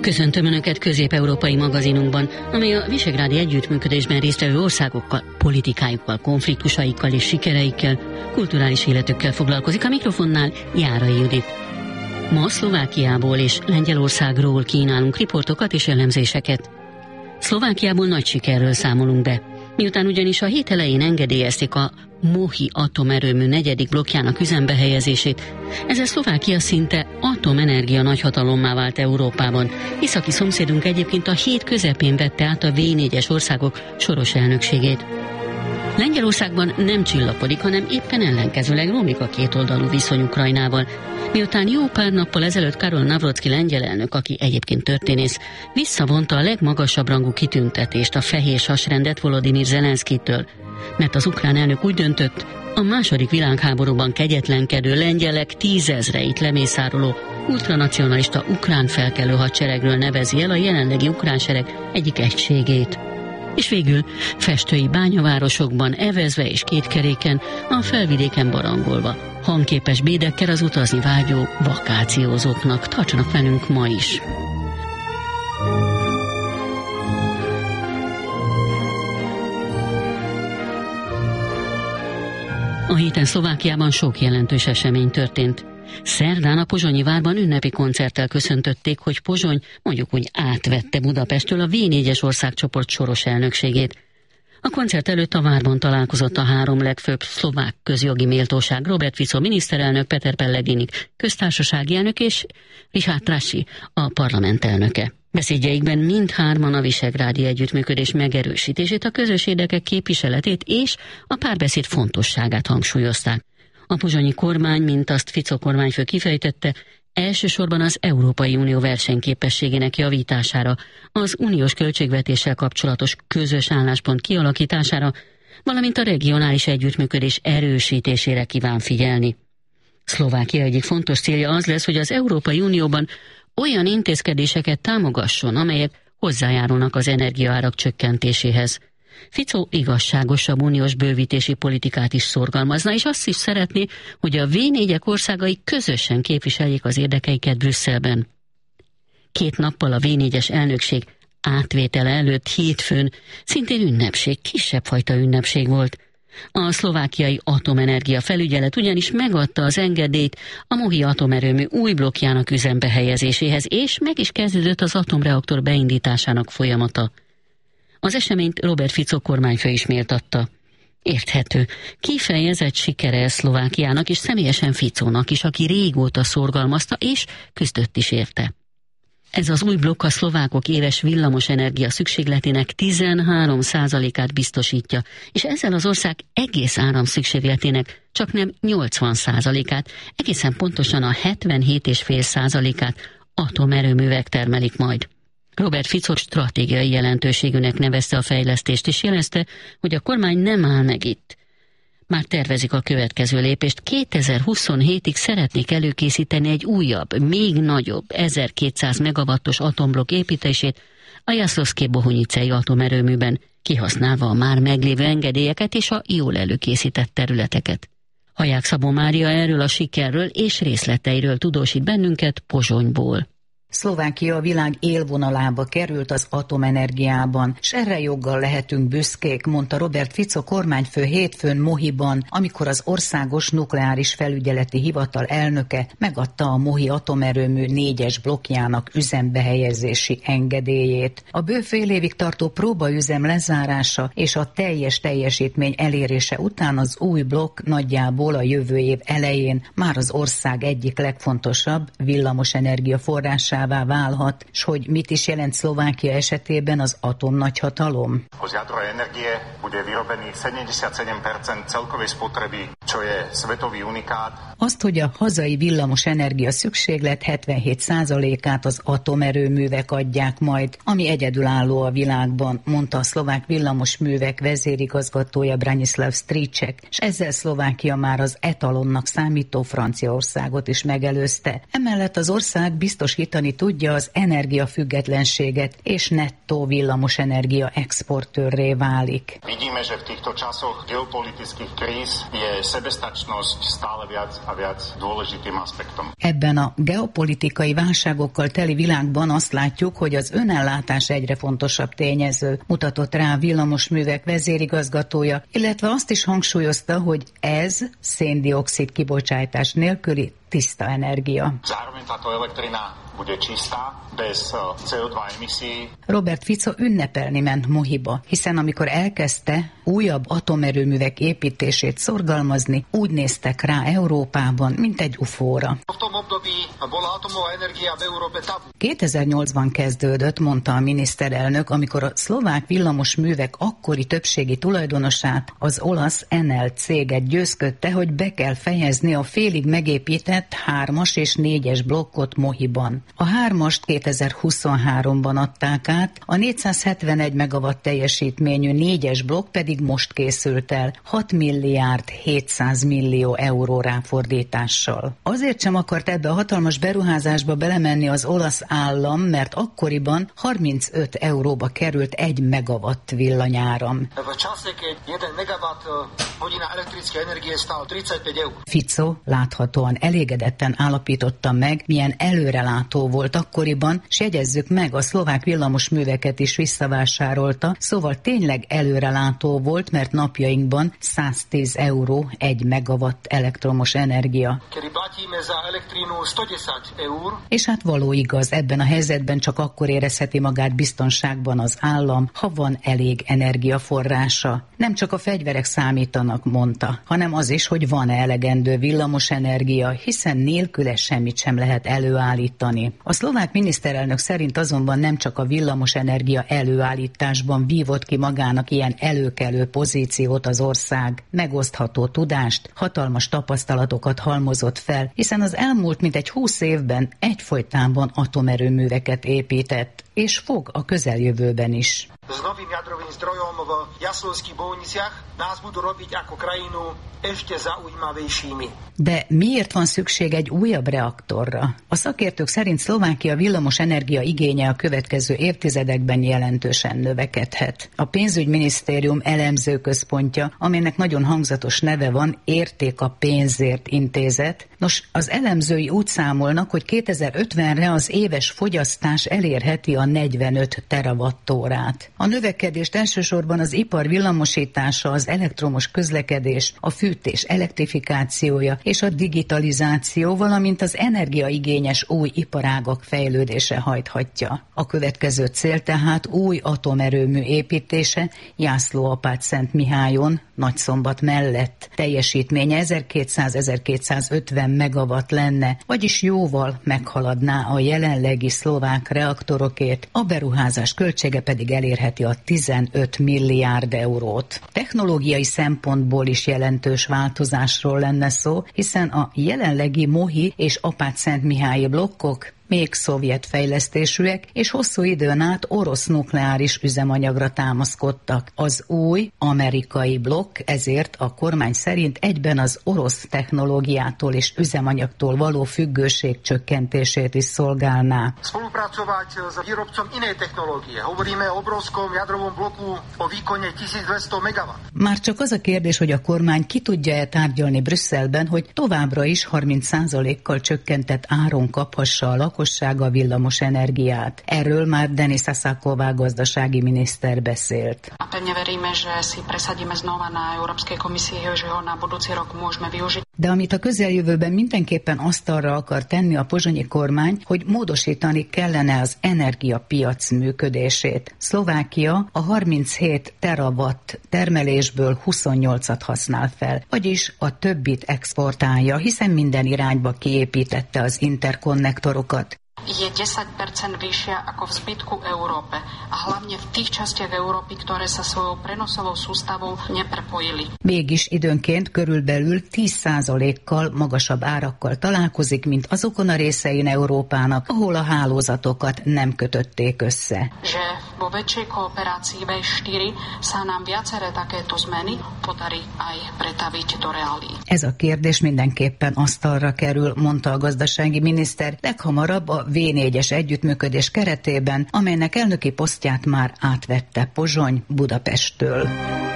Köszöntöm Önöket közép-európai magazinunkban, amely a visegrádi együttműködésben résztvevő országokkal, politikájukkal, konfliktusaikkal és sikereikkel, kulturális életükkel foglalkozik. A mikrofonnál Járai Judit. Ma Szlovákiából és Lengyelországról kínálunk riportokat és elemzéseket. Szlovákiából nagy sikerről számolunk be. Miután ugyanis a hét elején engedélyezték a Mohi atomerőmű 4. blokkjának üzembe helyezését, ezzel Szlovákia szinte atomenergia nagyhatalommá vált Európában. Északi szomszédunk egyébként a hét közepén vette át a V4-es országok soros elnökségét. Lengyelországban nem csillapodik, hanem éppen ellenkezőleg romlik a kétoldalú viszony Ukrajnával. Miután jó pár nappal ezelőtt Karol Navrocki lengyel elnök, aki egyébként történész, visszavonta a legmagasabb rangú kitüntetést, a fehér sasrendet Volodymyr Zelenszkijtől, mert az ukrán elnök úgy döntött, a második világháborúban kegyetlenkedő lengyelek 10 000-eit lemészároló ultranacionalista ukrán felkelő hadseregről nevezi el a jelenlegi ukrán sereg egyik egységét. És végül festői bányavárosokban evezve és kétkeréken, a felvidéken barangolva, hangképes bédekkel az utazni vágyó vakációzóknak. Tartsanak velünk ma is! A héten Szlovákiában sok jelentős esemény történt. Szerdán a pozsonyi várban ünnepi koncerttel köszöntötték, hogy Pozsony mondjuk úgy átvette Budapesttől a V4-es országcsoport soros elnökségét. A koncert előtt a várban találkozott a 3 legfőbb szlovák közjogi méltóság: Robert Fico miniszterelnök, Peter Pellegrini köztársasági elnök és Richard Trasi a parlament elnöke. Beszédjeikben mindhárman a visegrádi együttműködés megerősítését, a közös érdekek képviseletét és a párbeszéd fontosságát hangsúlyozták. A pozsonyi kormány, mint azt Fico kormányfő kifejtette, elsősorban az Európai Unió versenyképességének javítására, az uniós költségvetéssel kapcsolatos közös álláspont kialakítására, valamint a regionális együttműködés erősítésére kíván figyelni. Szlovákia egyik fontos célja az lesz, hogy az Európai Unióban olyan intézkedéseket támogasson, amelyek hozzájárulnak az energiaárak csökkentéséhez. Fico igazságosabb uniós bővítési politikát is szorgalmazna, és azt is szeretné, hogy a V4-ek országai közösen képviseljék az érdekeiket Brüsszelben. 2 nappal a V4-es elnökség átvétele előtt hétfőn szintén ünnepség, kisebb fajta ünnepség volt. A szlovákiai atomenergia felügyelet ugyanis megadta az engedélyt a Mohi atomerőmű új blokkjának üzembe helyezéséhez, és meg is kezdődött az atomreaktor beindításának folyamata. Az eseményt Robert Fico kormányfő is méltatta. Érthető, kifejezett sikere Szlovákiának és személyesen Ficónak is, aki régóta szorgalmazta és küzdött is érte. Ez az új blokk a szlovákok éves villamosenergia szükségletének 13%-át biztosítja, és ezzel az ország egész áramszükségletének csaknem 80%-át, egészen pontosan a 77,5%-át atomerőművek termelik majd. Robert Fico stratégiai jelentőségűnek nevezte a fejlesztést, és jelezte, hogy a kormány nem áll meg itt. Már tervezik a következő lépést. 2027-ig szeretnék előkészíteni egy újabb, még nagyobb, 1200 megawattos atomblokk építését a Jászlószké-Bohunyicei atomerőműben, kihasználva a már meglévő engedélyeket és a jól előkészített területeket. Haják Szabó Mária erről a sikerről és részleteiről tudósít bennünket Pozsonyból. Szlovákia a világ élvonalába került az atomenergiában, s erre joggal lehetünk büszkék, mondta Robert Fico kormányfő hétfőn Mohiban, amikor az Országos Nukleáris Felügyeleti Hivatal elnöke megadta a Mohi atomerőmű 4-es blokkjának üzembehelyezési engedélyét. A bő fél évig tartó próbaüzem lezárása és a teljes teljesítmény elérése után az új blokk nagyjából a jövő év elején már az ország egyik legfontosabb villamosenergia forrása válhat, és hogy mit is jelent Szlovákia esetében az atomnagyhatalom? Z jadrovej energie bude vyrobených 77% celkovej spotreby, čo je svetový unikát. Azt, hogy a hazai villamos energia szükséglet 77%-át az atomerőművek adják majd, ami egyedülálló a világban, mondta a szlovák villamosművek vezérigazgatója Branislav Strýček, és ezzel Szlovákia már az etalonnak számító Franciaországot is megelőzte. Emellett az ország biztosítani biztosítani tudja az energiafüggetlenséget, és nettó villamosenergia exportőrré válik. Vidíme, že v týchto časoch geopolitických kríz je sebestačnosť stále viac a viac dôležitým aspektom. Ebben a geopolitikai válságokkal teli világban azt látjuk, hogy az önellátás egyre fontosabb tényező, mutatott rá a villamosművek vezérigazgatója, illetve azt is hangsúlyozta, hogy ez széndioxid kibocsátás nélküli tiszta energia. Zároveň táto elektrina bude čistá, bez CO2 emisí. Robert Fico ünnepelni ment Mohiba, hiszen amikor elkezdte újabb atomerőművek építését szorgalmazni, úgy néztek rá Európában, mint egy ufóra. 2008-ban kezdődött, mondta a miniszterelnök, amikor a szlovák villamosművek akkori többségi tulajdonosát, az olasz Enel céget győzködte, hogy be kell fejezni a félig megépített 3-as és 4-es blokkot Mohiban. A 3-ast 2023-ban adták át, a 471 megawatt teljesítményű 4-es blokk pedig most készült el 6 milliárd 700 millió euró ráfordítással. Azért sem akart ebbe a hatalmas beruházásba belemenni az olasz állam, mert akkoriban 35 euróba került 1 megawatt villanyáram. Fico láthatóan elégedetten állapította meg, milyen előrelátó volt akkoriban, s jegyezzük meg, a szlovák villamosműveket is visszavásárolta, szóval tényleg előrelátó volt, mert napjainkban 110 euró 1 megawatt elektromos energia. És hát való igaz, ebben a helyzetben csak akkor érezheti magát biztonságban az állam, ha van elég energiaforrása. Nem csak a fegyverek számítanak, mondta, hanem az is, hogy van-e elegendő villamos energia, hiszen nélküle semmit sem lehet előállítani. A szlovák miniszterelnök szerint azonban nem csak a villamos energia előállításban vívott ki magának ilyen előkelő pozíciót az ország, megosztható tudást, hatalmas tapasztalatokat halmozott fel, hiszen az elmúlt mintegy 20 évben egyfolytában atomerőműveket épített, és fog a közeljövőben is. S novým jadrovým zdrojom v Jaslonských Bohuniciach nás budú robiť ako krajinu ešte zaujímavejšími. De miért van szükség egy újabb reaktorra? A szakértők szerint Szlovákia villamos energia igénye a következő évtizedekben jelentősen növekedhet. A pénzügyminisztérium elemzőközpontja, aminek nagyon hangzatos neve van, Érték a pénzért intézet. Nos, az elemzői úgy számolnak, hogy 2050-re az éves fogyasztás elérheti a 45 terawattórát. A növekedést elsősorban az ipar villamosítása, az elektromos közlekedés, a fűtés elektrifikációja és a digitalizáció, valamint az energiaigényes új iparágak fejlődése hajthatja. A következő cél tehát új atomerőmű építése Jászló-Apád-Szentmihályon, Nagyszombat mellett. Teljesítménye 1200-1250 megawatt lenne, vagyis jóval meghaladná a jelenlegi szlovák reaktorokét, a beruházás költsége pedig elérheti a 15 milliárd eurót. Technológiai szempontból is jelentős változásról lenne szó, hiszen a jelenlegi Mohi és Apád-Szentmihályi blokkok még szovjet fejlesztésűek, és hosszú időn át orosz nukleáris üzemanyagra támaszkodtak. Az új amerikai blokk ezért a kormány szerint egyben az orosz technológiától és üzemanyagtól való függőség csökkentését is szolgálná. Spolupracovať s výrobcom inej technológie. Hovoríme o obrovskom jadrovom bloku o výkone 1200 MW. Már csak az a kérdés, hogy a kormány ki tudja-e tárgyalni Brüsszelben, hogy továbbra is 30%-kal csökkentett áron kaphassa a lakossága villamos energiát. Erről már Denisa Saková gazdasági miniszter beszélt. Pevne veríme, že si presadíme znova na Európskej komisii, že ho na budúci rok môžeme využiť. De amit a közeljövőben mindenképpen asztalra akar tenni a pozsonyi kormány, hogy módosítani kellene az energiapiac működését. Szlovákia a 37 terawatt termelésből 28-at használ fel, vagyis a többit exportálja, hiszen minden irányba kiépítette az interkonnektorokat. Je 10% vyššia ako v zbytku Európe a hlavne v tých častiach Európy, ktoré sa svojou prenosovou sústavou neprepojili. Mégis időnként körülbelül 10%-kal magasabb árakkal találkozik, mint azokon a részein Európának, ahol a hálózatokat nem kötötték össze. Že vo väčšej kooperácii V4 sa nám viaceré takéto zmeny podarí aj pretaviť do reálií. Ez a kérdés mindenképpen asztalra kerül, mondta a gazdasági miniszter. Leghamarabb a V4-es együttműködés keretében, amelynek elnöki posztját már átvette Pozsony Budapesttől.